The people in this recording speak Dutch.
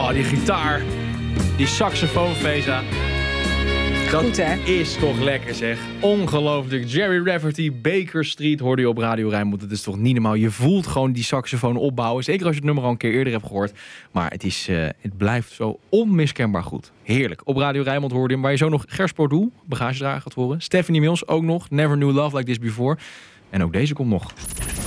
Oh, die gitaar. Die saxofoon, Feza. Dat Goed, hè? is toch lekker, zeg. Ongelooflijk. Jerry Rafferty, Baker Street hoorde je op Radio Rijnmond. Het is toch niet normaal. Je voelt gewoon die saxofoon opbouwen. Zeker als je het nummer al een keer eerder hebt gehoord. Maar het blijft zo onmiskenbaar goed. Heerlijk. Op Radio Rijnmond hoorde je hem. Waar je zo nog Gers Bordoe, bagagedrager, gaat horen. Stephanie Mills ook nog. Never Knew Love Like This Before. En ook deze komt nog.